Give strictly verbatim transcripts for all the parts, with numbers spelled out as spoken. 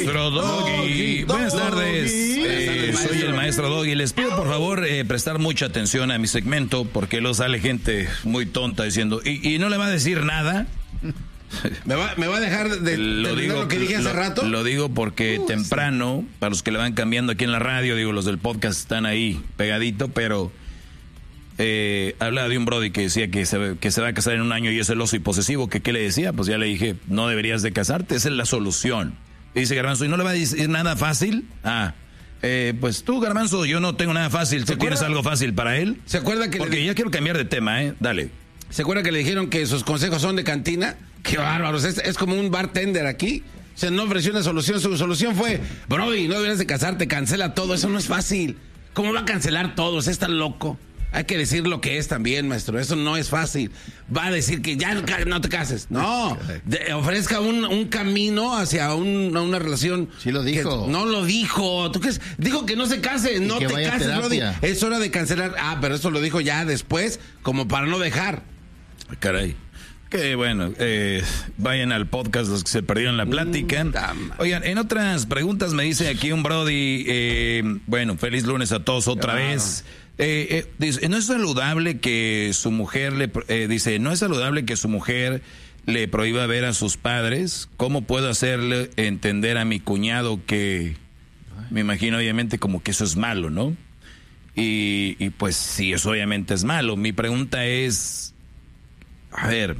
maestro Doggy. Buenas tardes. Eh, soy el maestro Doggy. Les pido por favor eh, prestar mucha atención a mi segmento porque luego sale gente muy tonta diciendo, ¿y, y no le va a decir nada? ¿Me va, me va a dejar de lo, digo, lo que dije hace lo, rato? Lo digo porque uh, temprano, sí. Para los que le van cambiando aquí en la radio, digo, los del podcast están ahí pegadito, pero eh, hablaba de un brody que decía que se, que se va a casar en un año y es celoso y posesivo. ¿Que qué le decía? Pues ya le dije, no deberías de casarte, esa es la solución. Y dice Garbanzo, ¿y no le va a decir nada fácil? Ah, eh, pues tú, Garbanzo, yo no tengo nada fácil. ¿Tú tienes algo fácil para él? ¿Se acuerda que Porque le... ya quiero cambiar de tema, ¿eh? Dale. ¿Se acuerda que le dijeron que sus consejos son de cantina? ¡Qué bárbaros! Es, es como un bartender aquí. O sea, no ofreció una solución. Su solución fue, Brody, no deberías de casarte, cancela todo. Eso no es fácil. ¿Cómo va a cancelar todo? ¿Es tan loco? Hay que decir lo que es también, maestro. Eso no es fácil. Va a decir que ya no te cases. No. De, ofrezca un, un camino hacia un, una relación. Sí lo dijo. No lo dijo. ¿Tú crees? Dijo que no se case. No te cases, Brody. Es hora de cancelar. Ah, pero eso lo dijo ya después, como para no dejar. Caray. Que bueno, eh, vayan al podcast los que se perdieron la plática. Oigan, en otras preguntas me dice aquí un Brody, eh, bueno, feliz lunes a todos otra claro. vez. Eh, eh, dice, no es saludable que su mujer le, eh, dice, no es saludable que su mujer le prohíba ver a sus padres. ¿Cómo puedo hacerle entender a mi cuñado que, me imagino obviamente como que eso es malo, ¿no? Y, y pues sí, eso obviamente es malo. Mi pregunta es, a ver,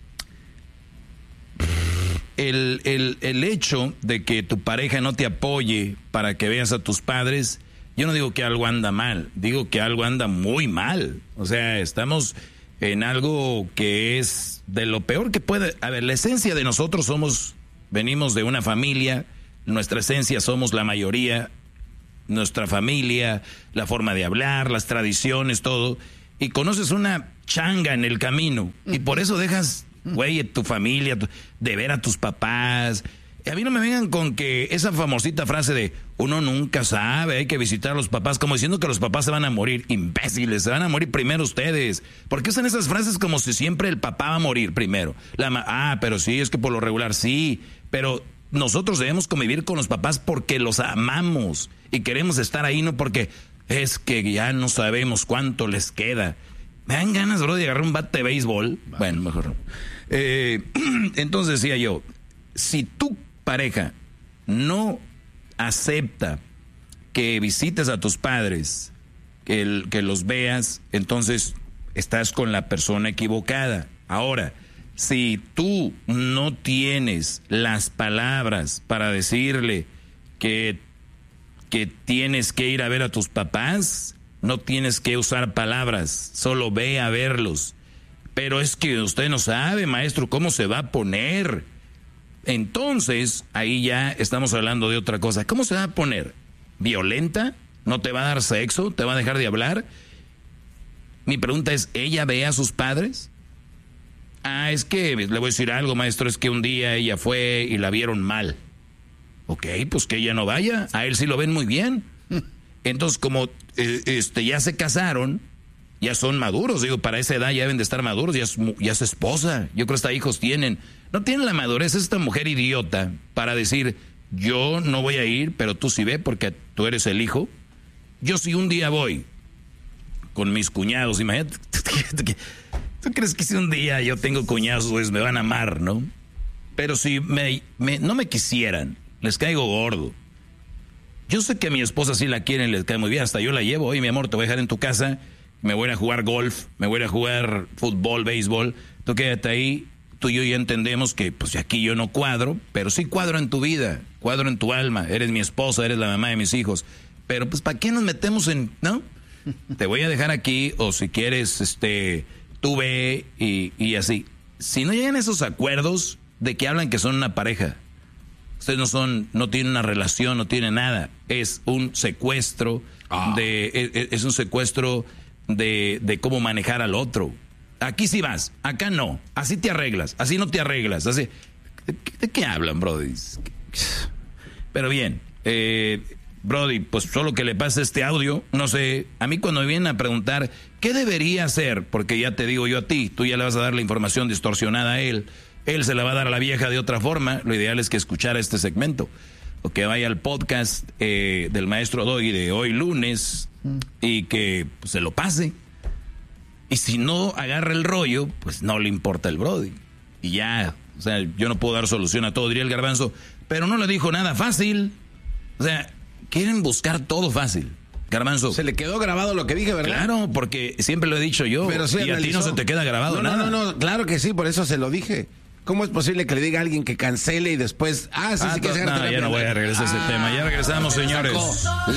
el, el, el hecho de que tu pareja no te apoye para que veas a tus padres, yo no digo que algo anda mal, digo que algo anda muy mal. O sea, estamos en algo que es de lo peor que puede. A ver, la esencia de nosotros somos, venimos de una familia, nuestra esencia somos la mayoría, nuestra familia, la forma de hablar, las tradiciones, todo. Y conoces una changa en el camino y por eso dejas, güey, tu familia, tu, de ver a tus papás. A mí no me vengan con que esa famosita frase de uno nunca sabe, hay que visitar a los papás, como diciendo que los papás se van a morir. Imbéciles, se van a morir primero ustedes. ¿Por qué usan esas frases como si siempre el papá va a morir primero? La ma- ah, pero sí, es que por lo regular sí, pero nosotros debemos convivir con los papás porque los amamos y queremos estar ahí, no porque es que ya no sabemos cuánto les queda. Me dan ganas, bro, de agarrar un bate de béisbol. Vale. Bueno, mejor no. Eh, entonces decía yo, si tu pareja no acepta que visites a tus padres, que, el, que los veas, entonces estás con la persona equivocada. Ahora, si tú no tienes las palabras para decirle que, que tienes que ir a ver a tus papás, no tienes que usar palabras, solo ve a verlos. Pero es que usted no sabe, maestro, cómo se va a poner. Entonces, ahí ya estamos hablando de otra cosa. ¿Cómo se va a poner? ¿Violenta? ¿No te va a dar sexo? ¿Te va a dejar de hablar? Mi pregunta es, ¿ella ve a sus padres? Ah, es que, le voy a decir algo, maestro, es que un día ella fue y la vieron mal. Ok, pues que ella no vaya, a él sí lo ven muy bien. Entonces, como eh, este, ya se casaron, ya son maduros, digo, para esa edad ya deben de estar maduros, ya es, ya es esposa, yo creo que hasta hijos tienen. No tienen la madurez esta mujer idiota para decir, yo no voy a ir, pero tú sí ve porque tú eres el hijo. Yo sí un día voy con mis cuñados, imagínate. ¿Tú crees que si un día yo tengo cuñados, pues me van a amar, no? Pero si me, me, no me quisieran, les caigo gordo. Yo sé que a mi esposa sí la quieren, les cae muy bien, hasta yo la llevo. Oye, mi amor, te voy a dejar en tu casa, me voy a ir a jugar golf, me voy a ir a jugar fútbol, béisbol, tú quédate ahí. Tú y yo ya entendemos que pues aquí yo no cuadro, pero sí cuadro en tu vida, cuadro en tu alma, eres mi esposa, eres la mamá de mis hijos. Pero pues ¿para qué nos metemos en, no? Te voy a dejar aquí, o si quieres, este, tú ve y, y así. Si no llegan esos acuerdos de que hablan que son una pareja, ustedes no son, no tienen una relación, no tienen nada, es un secuestro, ah. de, es, es un secuestro de, de cómo manejar al otro. Aquí sí vas, acá no, así te arreglas, así no te arreglas, así. ¿De, de qué hablan, Brody? Pero bien, eh, Brody, pues solo que le pase este audio, no sé, a mí cuando me vienen a preguntar, ¿qué debería hacer? Porque ya te digo yo a ti, tú ya le vas a dar la información distorsionada a él, él se la va a dar a la vieja de otra forma, lo ideal es que escuchara este segmento. o que vaya al podcast eh, del maestro Doggy de hoy lunes mm. y que pues, se lo pase. Y si no agarra el rollo, pues no le importa el brody. Y ya, o sea, yo no puedo dar solución a todo, diría el Garbanzo, pero no le dijo nada fácil. O sea, quieren buscar todo fácil. Garbanzo. Se le quedó grabado lo que dije, ¿verdad? Claro, porque siempre lo he dicho yo. Pero sí y analizó. A ti no se te queda grabado no, nada. No, no, no, claro que sí, por eso se lo dije. ¿Cómo es posible que le diga a alguien que cancele y después... Ah, sí, ah, sí que se no, ya no voy a regresar a ese ah, tema. Ya regresamos, señores. Sacó.